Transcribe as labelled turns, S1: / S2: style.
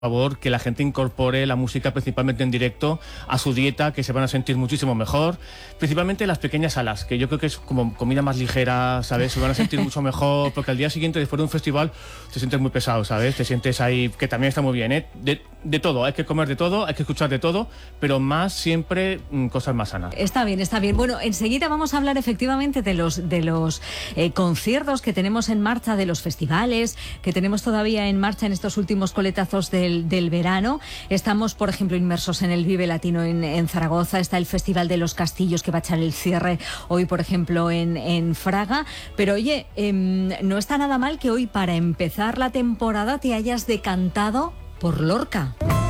S1: favor que la gente incorpore la música principalmente en directo a su dieta, que se van a sentir muchísimo mejor, principalmente las pequeñas salas, que yo creo que es como comida más ligera, ¿sabes? Se van a sentir mucho mejor, porque al día siguiente, después de un festival, te sientes muy pesado, ¿sabes? Te sientes ahí, que también está muy bien, ¿eh? De todo, hay que comer de todo, hay que escuchar de todo, pero más siempre cosas más sanas.
S2: Está bien, está bien. Bueno, enseguida vamos a hablar efectivamente de los conciertos que tenemos en marcha, de los festivales que tenemos todavía en marcha en estos últimos coletazos del verano. Estamos, por ejemplo, inmersos en el Vive Latino en Zaragoza. Está el Festival de los Castillos, que va a echar el cierre hoy, por ejemplo, en Fraga. Pero oye, no está nada mal que hoy, para empezar la temporada, te hayas decantado por Lorca.